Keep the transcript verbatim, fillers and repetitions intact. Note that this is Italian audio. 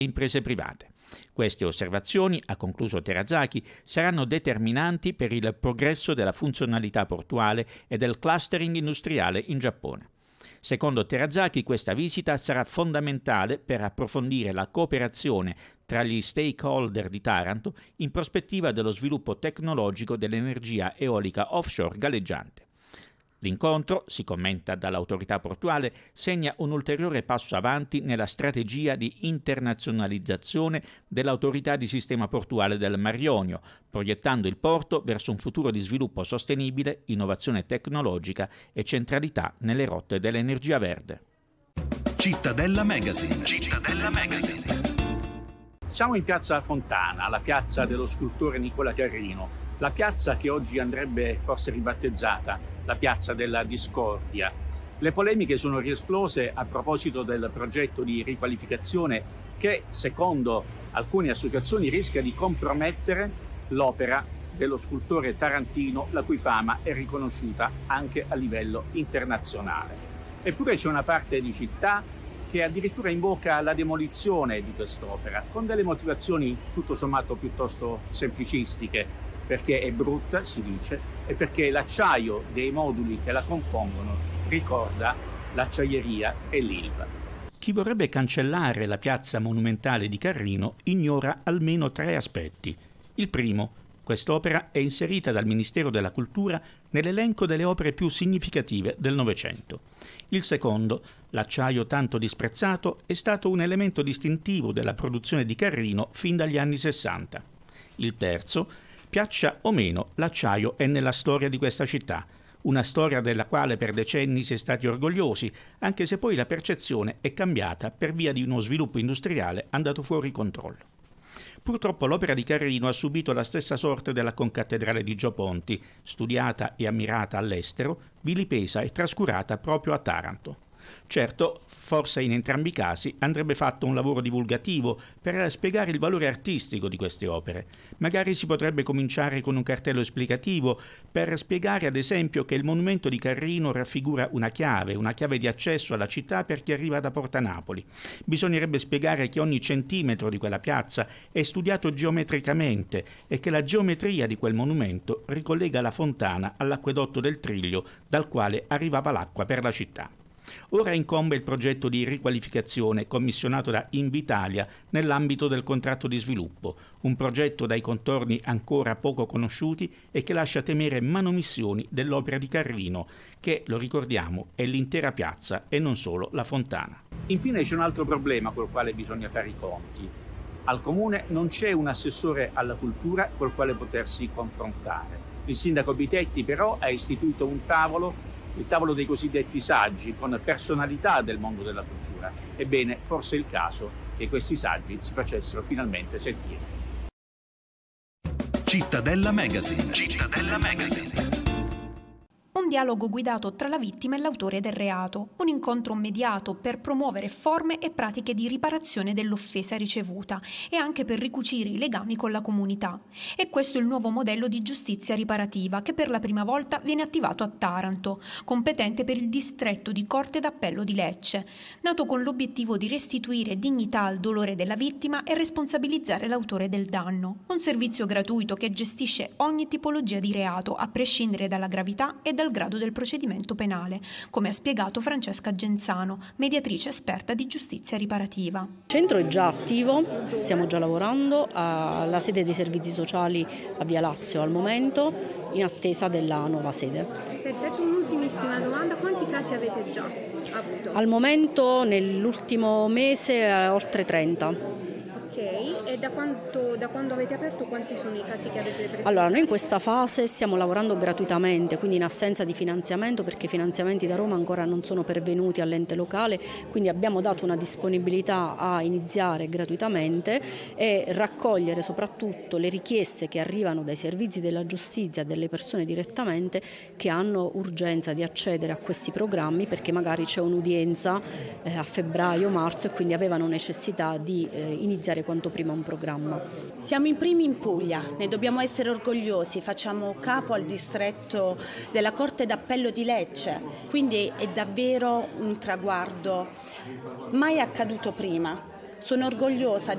imprese private. Queste osservazioni, ha concluso Terrazaki, saranno determinanti per il progresso della funzionalità portuale e del clustering industriale in Giappone. Secondo Terrazaki, questa visita sarà fondamentale per approfondire la cooperazione tra gli stakeholder di Taranto in prospettiva dello sviluppo tecnologico dell'energia eolica offshore galleggiante. L'incontro, si commenta dall'autorità portuale, segna un ulteriore passo avanti nella strategia di internazionalizzazione dell'autorità di sistema portuale del Mar Ionio, proiettando il porto verso un futuro di sviluppo sostenibile, innovazione tecnologica e centralità nelle rotte dell'energia verde. Cittadella Magazine. Cittadella Magazine. Siamo in piazza Fontana, la piazza dello scultore Nicola Carrino, la piazza che oggi andrebbe forse ribattezzata la piazza della discordia. Le polemiche sono riesplose a proposito del progetto di riqualificazione che, secondo alcune associazioni, rischia di compromettere l'opera dello scultore tarantino, la cui fama è riconosciuta anche a livello internazionale. Eppure c'è una parte di città che addirittura invoca la demolizione di quest'opera, con delle motivazioni tutto sommato piuttosto semplicistiche, perché è brutta, si dice, e perché l'acciaio dei moduli che la compongono ricorda l'acciaieria e l'Ilva. Chi vorrebbe cancellare la piazza monumentale di Carrino ignora almeno tre aspetti. Il primo: quest'opera è inserita dal Ministero della Cultura nell'elenco delle opere più significative del Novecento. Il secondo: l'acciaio tanto disprezzato è stato un elemento distintivo della produzione di Carrino fin dagli anni sessanta. Il terzo: piaccia o meno, l'acciaio è nella storia di questa città, una storia della quale per decenni si è stati orgogliosi, anche se poi la percezione è cambiata per via di uno sviluppo industriale andato fuori controllo. Purtroppo l'opera di Carrino ha subito la stessa sorte della concattedrale di Gioponti, studiata e ammirata all'estero, vilipesa e trascurata proprio a Taranto. Certo, forse in entrambi i casi andrebbe fatto un lavoro divulgativo per spiegare il valore artistico di queste opere. Magari si potrebbe cominciare con un cartello esplicativo per spiegare ad esempio che il monumento di Carrino raffigura una chiave, una chiave di accesso alla città per chi arriva da Porta Napoli. Bisognerebbe spiegare che ogni centimetro di quella piazza è studiato geometricamente e che la geometria di quel monumento ricollega la fontana all'acquedotto del Triglio dal quale arrivava l'acqua per la città. Ora incombe il progetto di riqualificazione commissionato da Invitalia nell'ambito del contratto di sviluppo, un progetto dai contorni ancora poco conosciuti e che lascia temere manomissioni dell'opera di Carrino, che, lo ricordiamo, è l'intera piazza e non solo la fontana. Infine c'è un altro problema col quale bisogna fare i conti. Al Comune non c'è un assessore alla cultura col quale potersi confrontare. Il sindaco Bitetti però ha istituito un tavolo il tavolo dei cosiddetti saggi, con personalità del mondo della cultura. Ebbene, forse è il caso che questi saggi si facessero finalmente sentire. Cittadella Magazine. Cittadella Magazine. Un dialogo guidato tra la vittima e l'autore del reato, un incontro mediato per promuovere forme e pratiche di riparazione dell'offesa ricevuta e anche per ricucire i legami con la comunità. E questo è il nuovo modello di giustizia riparativa che per la prima volta viene attivato a Taranto, competente per il distretto di Corte d'Appello di Lecce, nato con l'obiettivo di restituire dignità al dolore della vittima e responsabilizzare l'autore del danno. Un servizio gratuito che gestisce ogni tipologia di reato, a prescindere dalla gravità e dal grado del procedimento penale, come ha spiegato Francesca Genzano, mediatrice esperta di giustizia riparativa. Il centro è già attivo, stiamo già lavorando alla sede dei servizi sociali a Via Lazio al momento, in attesa della nuova sede. Perfetto, un'ultimissima domanda, quanti casi avete già avuto? Al momento nell'ultimo mese oltre trenta. Ok, e da, quanto, da quando avete aperto quanti sono i casi che avete presentato? Allora, noi in questa fase stiamo lavorando gratuitamente, quindi in assenza di finanziamento, perché i finanziamenti da Roma ancora non sono pervenuti all'ente locale, quindi abbiamo dato una disponibilità a iniziare gratuitamente e raccogliere soprattutto le richieste che arrivano dai servizi della giustizia, delle persone direttamente che hanno urgenza di accedere a questi programmi perché magari c'è un'udienza eh, a febbraio-marzo e quindi avevano necessità di eh, iniziare quanto prima un programma. Siamo i primi in Puglia, ne dobbiamo essere orgogliosi, facciamo capo al distretto della Corte d'Appello di Lecce, quindi è davvero un traguardo mai accaduto prima. Sono orgogliosa